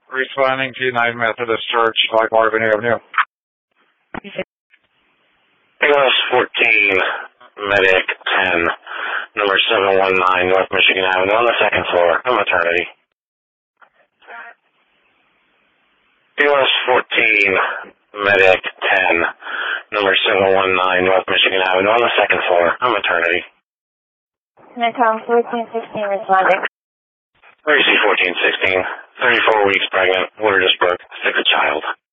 Responding to United Methodist Church, 5 Marvin Avenue. ALS 14, Medic 10, number 719, North Michigan Avenue, on the second floor, a maternity. ALS 14, Medic 10, number 719, North Michigan Avenue, on the second floor, a maternity. Netcom 1416 responding. REC 1416, 34 weeks pregnant, water just broke, sick a child.